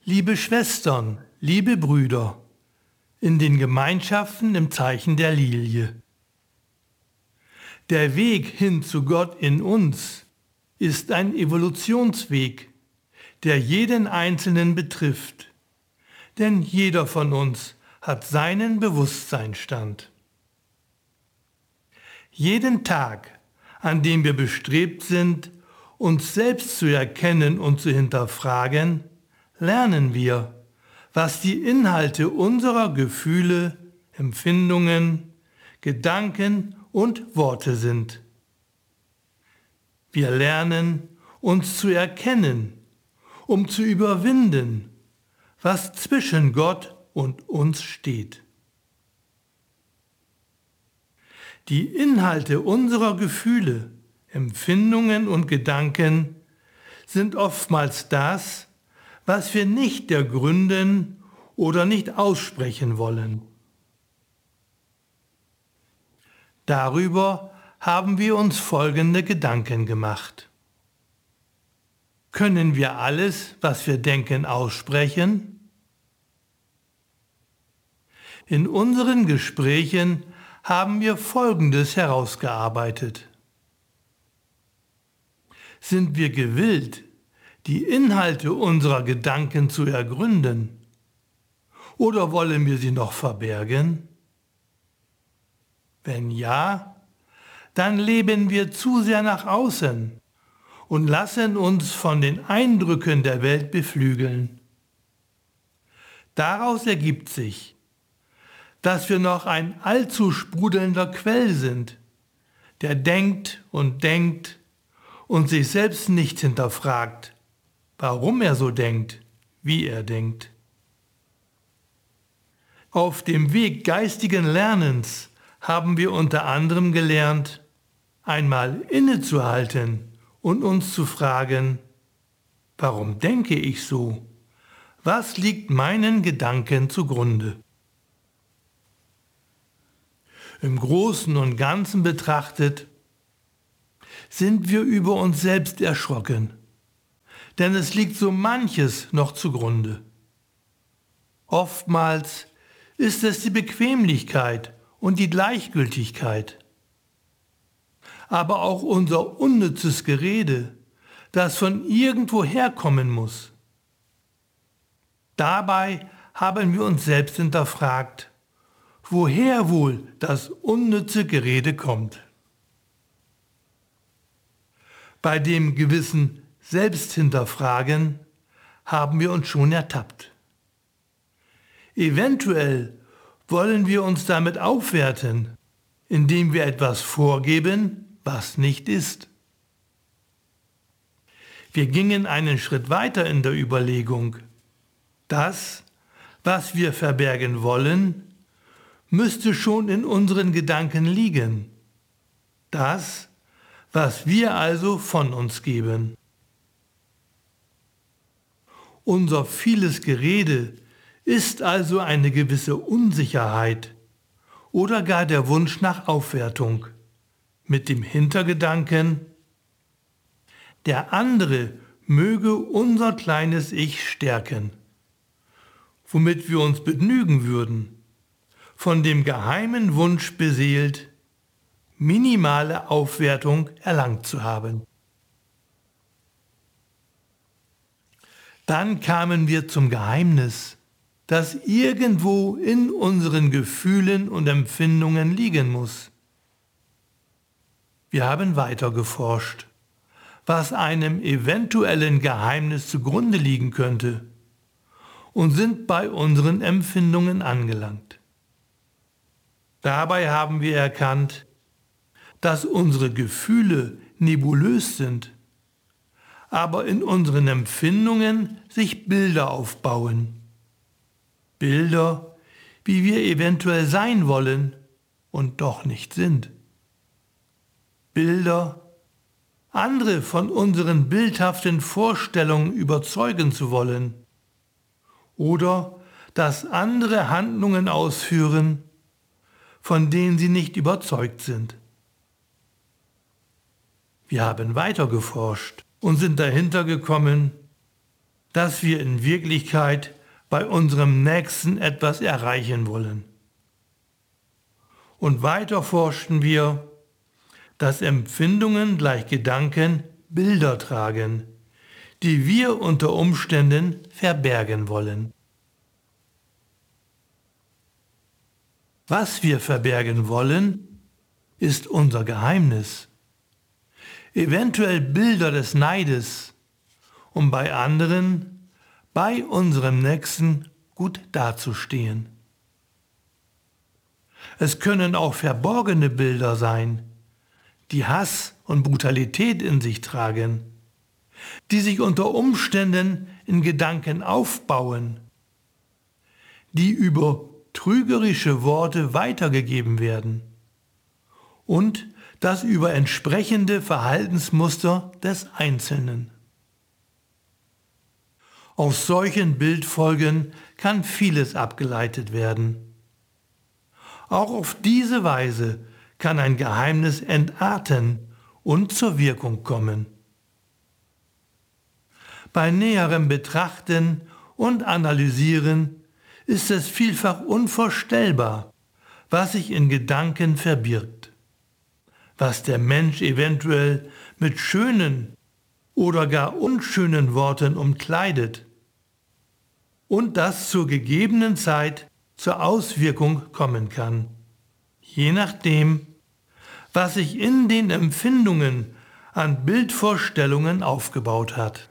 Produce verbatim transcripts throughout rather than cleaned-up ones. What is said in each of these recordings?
Liebe Schwestern, liebe Brüder, in den Gemeinschaften im Zeichen der Lilie. Der Weg hin zu Gott in uns ist ein Evolutionsweg, der jeden Einzelnen betrifft, denn jeder von uns hat seinen Bewusstseinsstand. Jeden Tag, an dem wir bestrebt sind, uns selbst zu erkennen und zu hinterfragen, lernen wir, was die Inhalte unserer Gefühle, Empfindungen, Gedanken und Worte sind. Wir lernen, uns zu erkennen, um zu überwinden, was zwischen Gott und uns steht. Die Inhalte unserer Gefühle, Empfindungen und Gedanken sind oftmals das, was wir nicht ergründen oder nicht aussprechen wollen. Darüber haben wir uns folgende Gedanken gemacht. Können wir alles, was wir denken, aussprechen? In unseren Gesprächen haben wir Folgendes herausgearbeitet. Sind wir gewillt, die Inhalte unserer Gedanken zu ergründen? Oder wollen wir sie noch verbergen? Wenn ja, dann leben wir zu sehr nach außen und lassen uns von den Eindrücken der Welt beflügeln. Daraus ergibt sich, dass wir noch ein allzu sprudelnder Quell sind, der denkt und denkt und sich selbst nicht hinterfragt, warum er so denkt, wie er denkt. Auf dem Weg geistigen Lernens haben wir unter anderem gelernt, einmal innezuhalten und uns zu fragen, warum denke ich so? Was liegt meinen Gedanken zugrunde? Im Großen und Ganzen betrachtet sind wir über uns selbst erschrocken, denn es liegt so manches noch zugrunde. Oftmals ist es die Bequemlichkeit und die Gleichgültigkeit, aber auch unser unnützes Gerede, das von irgendwo herkommen muss. Dabei haben wir uns selbst hinterfragt, woher wohl das unnütze Gerede kommt. Bei dem gewissen Selbsthinterfragen haben wir uns schon ertappt. Eventuell wollen wir uns damit aufwerten, indem wir etwas vorgeben, was nicht ist. Wir gingen einen Schritt weiter in der Überlegung. Das, was wir verbergen wollen, müsste schon in unseren Gedanken liegen. Das, was wir also von uns geben. Unser vieles Gerede ist also eine gewisse Unsicherheit oder gar der Wunsch nach Aufwertung mit dem Hintergedanken, der andere möge unser kleines Ich stärken, womit wir uns begnügen würden, von dem geheimen Wunsch beseelt, minimale Aufwertung erlangt zu haben. Dann kamen wir zum Geheimnis, das irgendwo in unseren Gefühlen und Empfindungen liegen muss. Wir haben weiter geforscht, was einem eventuellen Geheimnis zugrunde liegen könnte, und sind bei unseren Empfindungen angelangt. Dabei haben wir erkannt, dass unsere Gefühle nebulös sind, aber in unseren Empfindungen sich Bilder aufbauen. Bilder, wie wir eventuell sein wollen und doch nicht sind. Bilder, andere von unseren bildhaften Vorstellungen überzeugen zu wollen oder dass andere Handlungen ausführen, von denen sie nicht überzeugt sind. Wir haben weiter geforscht und sind dahinter gekommen, dass wir in Wirklichkeit bei unserem Nächsten etwas erreichen wollen. Und weiter forschten wir, dass Empfindungen gleich Gedanken Bilder tragen, die wir unter Umständen verbergen wollen. Was wir verbergen wollen, ist unser Geheimnis. Eventuell Bilder des Neides, um bei anderen, bei unserem Nächsten gut dazustehen. Es können auch verborgene Bilder sein, die Hass und Brutalität in sich tragen, die sich unter Umständen in Gedanken aufbauen, die über trügerische Worte weitergegeben werden und das über entsprechende Verhaltensmuster des Einzelnen. Aus solchen Bildfolgen kann vieles abgeleitet werden. Auch auf diese Weise kann ein Geheimnis entarten und zur Wirkung kommen. Bei näherem Betrachten und Analysieren ist es vielfach unvorstellbar, was sich in Gedanken verbirgt, was der Mensch eventuell mit schönen oder gar unschönen Worten umkleidet und das zur gegebenen Zeit zur Auswirkung kommen kann, je nachdem, was sich in den Empfindungen an Bildvorstellungen aufgebaut hat.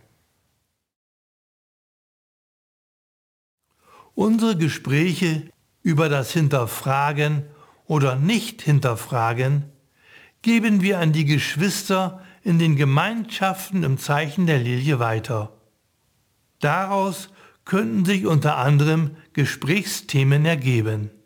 Unsere Gespräche über das Hinterfragen oder Nicht-Hinterfragen geben wir an die Geschwister in den Gemeinschaften im Zeichen der Lilie weiter. Daraus könnten sich unter anderem Gesprächsthemen ergeben.